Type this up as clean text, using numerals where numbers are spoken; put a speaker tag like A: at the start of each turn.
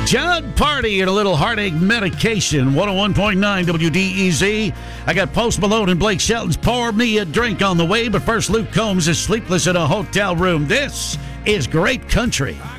A: John Party and a little heartache medication. 101.9 WDEZ. I got Post Malone and Blake Shelton's Pour Me a Drink on the way, but first Luke Combs is sleepless in a hotel room. This is great country.